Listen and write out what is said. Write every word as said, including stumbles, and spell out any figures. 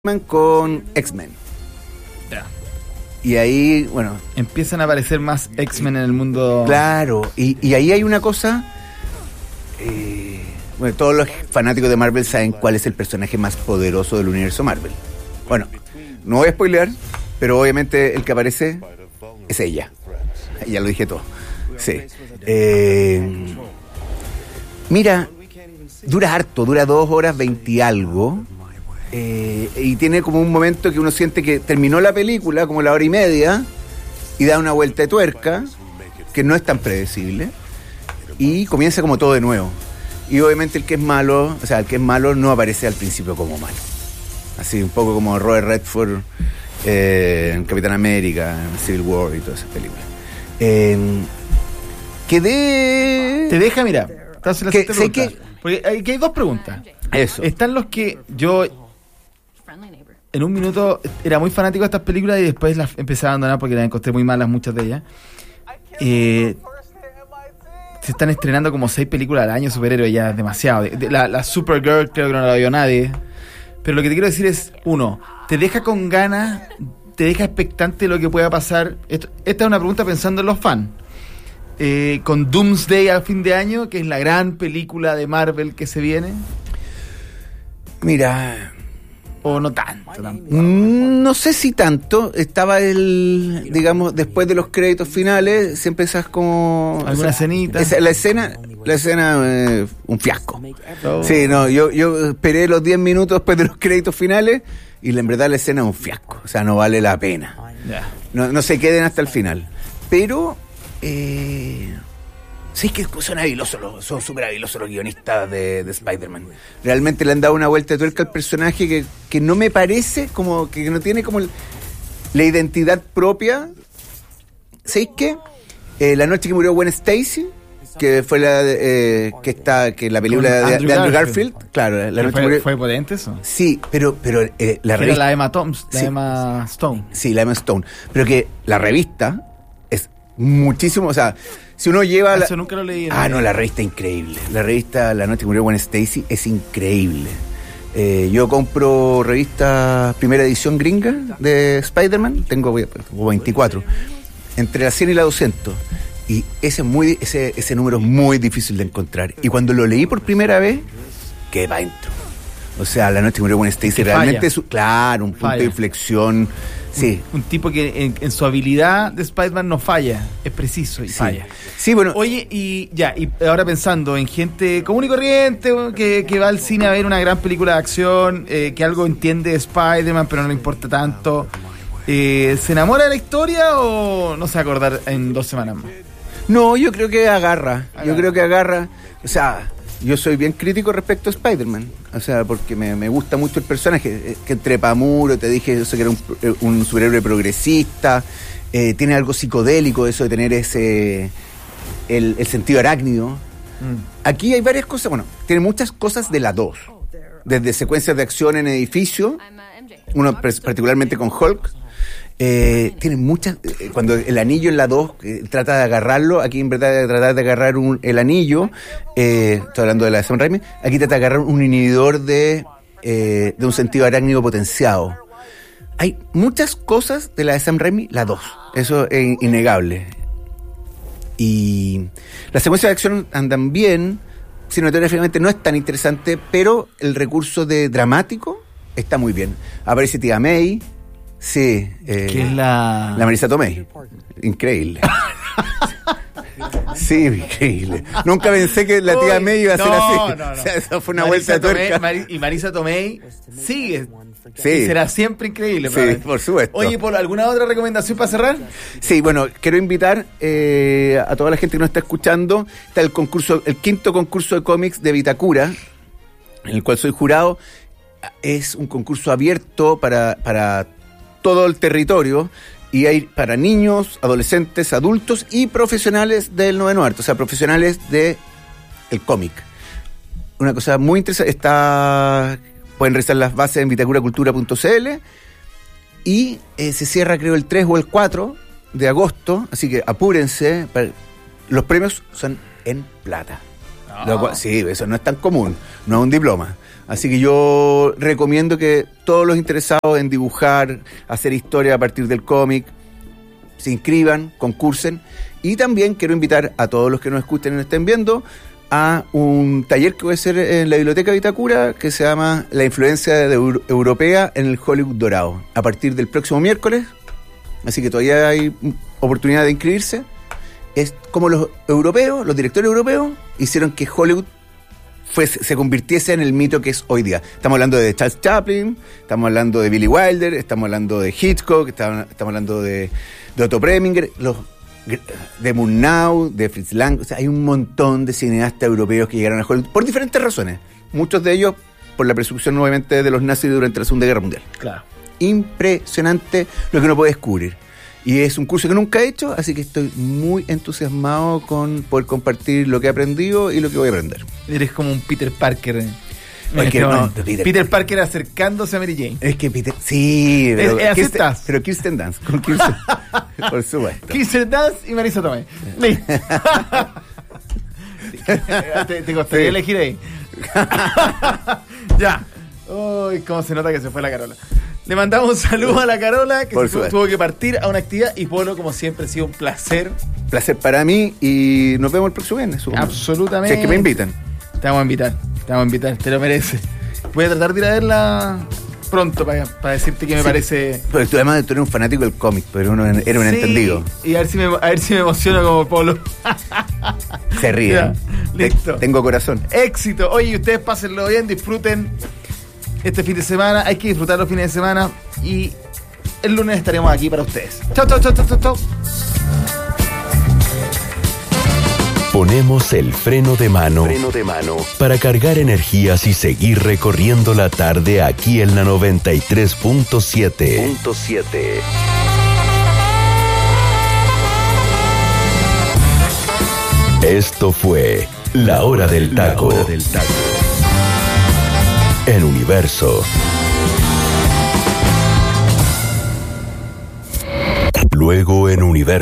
con X-Men. Ya. Y ahí, bueno... Empiezan a aparecer más X-Men en el mundo... Claro, y, y ahí hay una cosa... Eh, bueno, todos los fanáticos de Marvel saben cuál es el personaje más poderoso del universo Marvel. Bueno, no voy a spoilear, pero obviamente el que aparece es ella. Ya lo dije todo. Sí. Eh, mira, dura harto, dura dos horas veinte y algo... Eh, y tiene como un momento que uno siente que terminó la película, como la hora y media, y da una vuelta de tuerca, que no es tan predecible, y comienza como todo de nuevo. Y obviamente el que es malo, o sea, el que es malo no aparece al principio como malo. Así, un poco como Robert Redford eh, en Capitán América, en Civil War y todas esas películas. Eh, quedé... Te deja, mira, estás en la que, sé que, porque hay, que hay dos preguntas. Eso. Están los que yo... En un minuto era muy fanático de estas películas y después las empecé a abandonar porque las encontré muy malas, muchas de ellas. Eh, se están estrenando como seis películas al año, superhéroes, ya es demasiado. La, la Supergirl creo que no la vio nadie. Pero lo que te quiero decir es, uno, te deja con ganas, te deja expectante de lo que pueda pasar. Esto, esta es una pregunta pensando en los fans. Eh, con Doomsday al fin de año, que es la gran película de Marvel que se viene. Mira... ¿O no tanto? Tampoco. No sé si tanto. Estaba el, digamos, después de los créditos finales, siempre esas como... ¿Alguna escenita? Esa, la escena, la escena, eh, un fiasco. Oh. Sí, no, yo, yo esperé los diez minutos después de los créditos finales y en verdad la escena es un fiasco. O sea, no vale la pena. Yeah. No, no se queden hasta el final. Pero... Eh, sí, que son habilosos, los, son súper habilosos los guionistas de, de Spider-Man. Realmente le han dado una vuelta de tuerca al personaje que, que no me parece, como que no tiene como el, la identidad propia. ¿Sabéis qué? Eh, la noche que murió Gwen Stacy, que fue la eh, que está que la película de Andrew, de Andrew Garfield, Garfield. Claro, la noche fue, murió... fue potente eso. Sí, pero pero eh, la que revista... era la Emma Thompson, la sí, Emma Stone. Sí, la Emma Stone. Pero que la revista es muchísimo, o sea, si uno lleva... Eso la... nunca lo leí. Ah, no, la revista increíble. La revista La noche que murió Gwen Stacy es increíble. Eh, yo compro revistas primera edición gringa de Spider-Man. Tengo veinticuatro. Entre la cien y la doscientos. Y ese, muy, ese, ese número es muy difícil de encontrar. Y cuando lo leí por primera vez, quedé para adentro. O sea, La noche que murió Gwen Stacy realmente es, claro, un punto falla. de inflexión. Sí. Un, un tipo que en, en su habilidad de Spider-Man no falla, es preciso y sí. falla. Sí, bueno. Oye, y ya, y ahora pensando en gente común y corriente que, que va al cine a ver una gran película de acción, eh, que algo entiende de Spider-Man, pero no le importa tanto. Eh, ¿Se enamora de la historia o no se va a acordar en dos semanas más? No, yo creo que agarra. agarra. Yo creo que agarra. O sea, yo soy bien crítico respecto a Spider-Man. O sea, porque me, me gusta mucho el personaje. Que trepa muro, te dije eso que era un, un superhéroe progresista. Eh, tiene algo psicodélico eso de tener ese... El, el sentido arácnido. Mm. Aquí hay varias cosas. Bueno, tiene muchas cosas de la dos. Desde secuencias de acción en edificio. Uno particularmente con Hulk. Eh, tiene muchas... Eh, cuando el anillo en la dos eh, trata de agarrarlo, aquí en verdad de tratar de agarrar un, el anillo, eh, estoy hablando de la de Sam Raimi, aquí trata de agarrar un inhibidor de, eh, de un sentido arácnido potenciado. Hay muchas cosas de la de Sam Raimi, la dos, eso es innegable. Y las secuencias de acción andan bien, cinematográficamente no es tan interesante, pero el recurso de dramático está muy bien. Aparece Tía May. Sí. Eh, ¿Qué es la...? La Marisa Tomei. Increíble. Sí, increíble. Nunca pensé que la tía May iba a ser no, así. No, no. O sea, eso fue una Marisa vuelta de tuerca. Tomei, Mar- y Marisa Tomei sigue. Sí. Y será siempre increíble. Sí, por supuesto. Oye, ¿por alguna otra recomendación para cerrar? Sí, bueno, quiero invitar eh, a toda la gente que nos está escuchando. Está el concurso, el quinto concurso de cómics de Vitacura, en el cual soy jurado. Es un concurso abierto para... para todo el territorio, y hay para niños, adolescentes, adultos y profesionales del noveno arte, o sea, profesionales de el cómic. Una cosa muy interesante, está, pueden revisar las bases en vitacuracultura punto c l y eh, se cierra creo el tres o el cuatro de agosto, así que apúrense, para, los premios son en plata. Oh. Lo cual, sí, eso no es tan común, no es un diploma. Así que yo recomiendo que todos los interesados en dibujar, hacer historia a partir del cómic, se inscriban, concursen. Y también quiero invitar a todos los que nos escuchen y nos estén viendo a un taller que voy a hacer en la Biblioteca Vitacura que se llama La influencia de Euro- europea en el Hollywood dorado, a partir del próximo miércoles. Así que todavía hay oportunidad de inscribirse. Es como los europeos, los directores europeos, hicieron que Hollywood fue, se convirtiese en el mito que es hoy día. Estamos hablando de Charles Chaplin, estamos hablando de Billy Wilder, estamos hablando de Hitchcock, estamos, estamos hablando de, de Otto Preminger, los, de Murnau, de Fritz Lang. O sea, hay un montón de cineastas europeos que llegaron a Hollywood por diferentes razones. Muchos de ellos por la persecución nuevamente de los nazis durante la Segunda Guerra Mundial. Claro. Impresionante lo que uno puede descubrir. Y es un curso que nunca he hecho, así que estoy muy entusiasmado con poder compartir lo que he aprendido y lo que voy a aprender. Eres como un Peter Parker. En Porque este no, momento. Peter, Peter Parker acercándose a Mary Jane. Es que Peter... Sí, pero... Es- es Kirsten, aceptas. pero Kirsten Dunst, con Kirsten... por supuesto. Kirsten Dunst y Marisa Tomei. Listo. te, te costaría Sí. elegir ahí. Ya. Uy, cómo se nota que se fue la Carola. Le mandamos un saludo a la Carola, que Por se tuvo, supuesto. tuvo que partir a una actividad. Y Polo, como siempre, ha sido un placer. Placer para mí y nos vemos el próximo viernes, supongo. Absolutamente. Si es que me invitan. Te vamos a invitar, te vamos a invitar, te lo mereces. Voy a tratar de ir a verla pronto para, para decirte que me Sí. parece... Pero tú además tú eres un fanático del cómic, pero uno era un Sí, entendido. Y a ver si me, a ver si me emociono como Polo. Se ríe. Ya, listo. Tengo corazón. Éxito. Oye, ustedes pásenlo bien, disfruten este fin de semana. Hay que disfrutar los fines de semana. Y el lunes estaremos aquí para ustedes. Chau, chau, chau, chau, chau, chau. Ponemos el freno de mano, freno de mano para cargar energías y seguir recorriendo la tarde aquí en la noventa y tres punto siete. Esto fue La Hora del Taco. La Hora del Taco. En Universo. Luego en Universo.